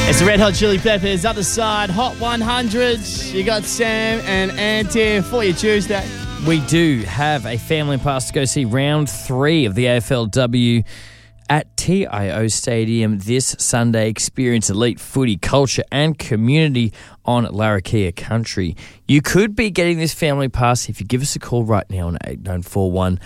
It's the Red Hot Chili Peppers, other side, Hot 100. You got Sam and Ant here for your Tuesday. We do have a family pass to go see round 3 of the AFLW at TIO Stadium this Sunday. Experience elite footy, culture and community on Larrakia country. You could be getting this family pass if you give us a call right now on 8941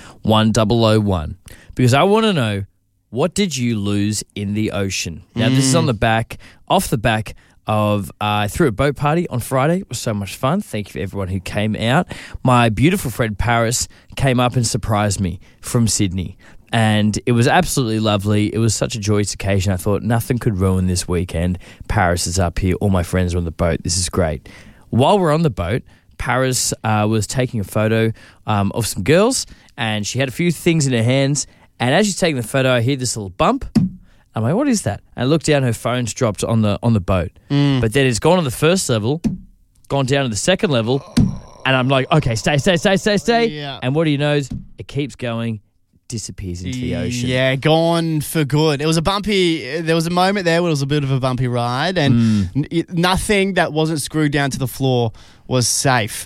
1001, because I want to know, what did you lose in the ocean? Now, this is off the back of I threw a boat party on Friday. It was so much fun. Thank you for everyone who came out. My beautiful friend Paris came up and surprised me from Sydney, and it was absolutely lovely. It was such a joyous occasion. I thought nothing could ruin this weekend. Paris is up here. All my friends are on the boat. This is great. While we're on the boat, Paris was taking a photo of some girls, and she had a few things in her hands. And as she's taking the photo, I hear this little bump. I'm like, what is that? And I look down, her phone's dropped on the boat. But then it's gone on the first level, gone down to the second level, and I'm like, okay, stay. Yeah. And what do you know? It keeps going, disappears into the ocean. Yeah, gone for good. There was a moment there where it was a bit of a bumpy ride, and nothing that wasn't screwed down to the floor was safe.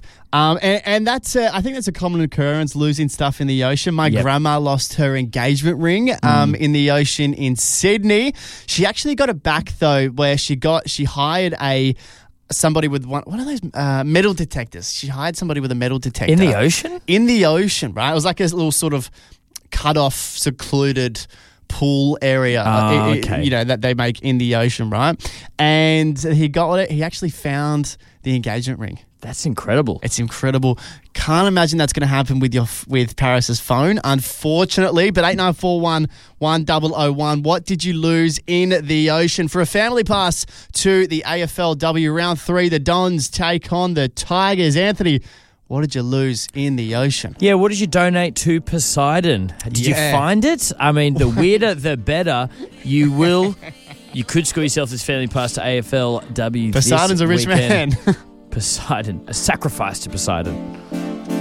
And that's I think that's a common occurrence, losing stuff in the ocean. My grandma lost her engagement ring in the ocean in Sydney. She actually got it back though, where she hired somebody with one of those metal detectors. She hired somebody with a metal detector. In the ocean? In the ocean, right? It was like a little sort of cut off, secluded pool area, that they make in the ocean, right? And he got it. He actually found the engagement ring. That's incredible. It's incredible. Can't imagine that's going to happen with Paris's phone, unfortunately. But 8941 1001, what did you lose in the ocean? For a family pass to the AFLW round 3, the Dons take on the Tigers. Anthony, what did you lose in the ocean? Yeah, what did you donate to Poseidon? Did you find it? I mean, the weirder, the better. You could score yourself this family pass to AFLW. Poseidon's a rich man. Poseidon, a sacrifice to Poseidon.